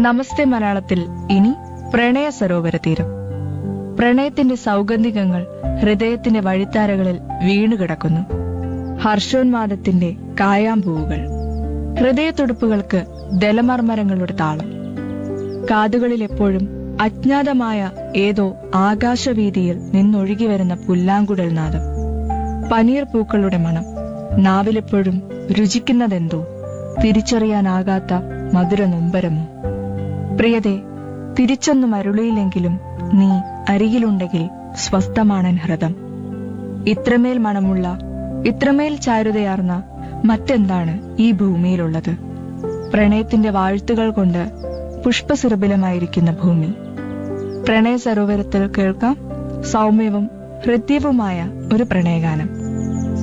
നമസ്തേ മലയാളത്തിൽ ഇനി പ്രണയ സരോവര തീരം. പ്രണയത്തിന്റെ സൗഗന്ധികങ്ങൾ ഹൃദയത്തിന്റെ വഴിത്താരകളിൽ വീണുകിടക്കുന്നു. ഹർഷോന്മാദത്തിന്റെ കായാമ്പൂവുകൾ, ഹൃദയത്തുടുപ്പുകൾക്ക് ദലമർമരങ്ങളുടെ താളം. കാതുകളിൽ എപ്പോഴും അജ്ഞാതമായ ഏതോ ആകാശവീതിയിൽ നിന്നൊഴുകി വരുന്ന പുല്ലാങ്കുഴൽ നാദം. പനീർ പൂക്കളുടെ മണം, നാവിലെപ്പോഴും രുചിക്കുന്നതെന്തോ തിരിച്ചറിയാനാകാത്ത മധുര നൊമ്പരമോ. പ്രിയതേ, തിരിച്ചൊന്നും അരുളിയില്ലെങ്കിലും നീ അരികിലുണ്ടെങ്കിൽ സ്വസ്ഥമാണൻ ഹൃദം. ഇത്രമേൽ മണമുള്ള, ഇത്രമേൽ ചാരുതയാർന്ന മറ്റെന്താണ് ഈ ഭൂമിയിലുള്ളത്? പ്രണയത്തിന്റെ വാഴ്ത്തുകൾ കൊണ്ട് പുഷ്പസുരഭിലമായിരിക്കുന്ന ഭൂമി. പ്രണയ സരോവരത്തിൽ കേൾക്കാം സൗമ്യവും ഹൃദ്യവുമായ ഒരു പ്രണയഗാനം.